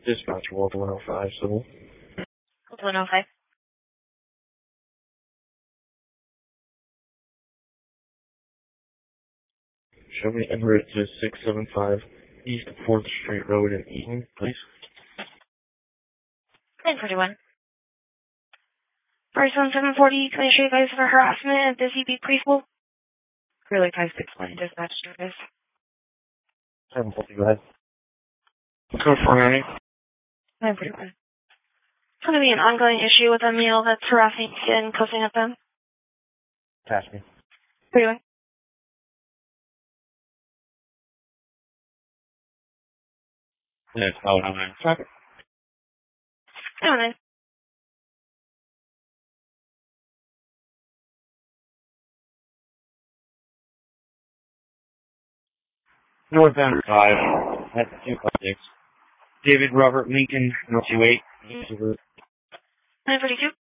Dispatch World 105, Civil. 105. Show me en route to 675 East 4th Street Road in Eaton, please. 941. First on 740, can I show you guys for harassment at the ZB preschool? Really ties to explain dispatch service. 740, go ahead. Code 490. 941. It's going to be an ongoing issue with a male that's harassing and cussing at them. Attach me. Anyway. Yes, how am I? Traffic. Anyway. Northbound 5, at 256. David Robert Lincoln, 28. 942.